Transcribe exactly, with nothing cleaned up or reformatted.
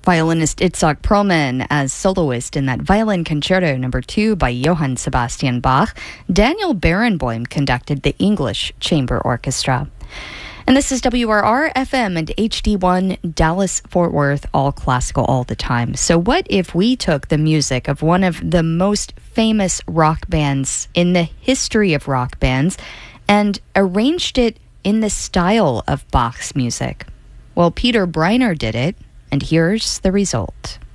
Violinist Itzhak Perlman as soloist in that Violin Concerto number two by Johann Sebastian Bach. Daniel Barenboim conducted the English Chamber Orchestra. And this is W R R F M and H D one Dallas-Fort Worth, all classical all the time. So what if we took the music of one of the most famous rock bands in the history of rock bands and arranged it in the style of Bach's music? Well, Peter Breiner did it, and here's the result.